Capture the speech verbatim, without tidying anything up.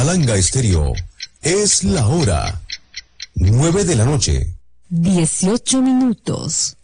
Palanga Estéreo. Es la hora. Nueve de la noche. Dieciocho minutos.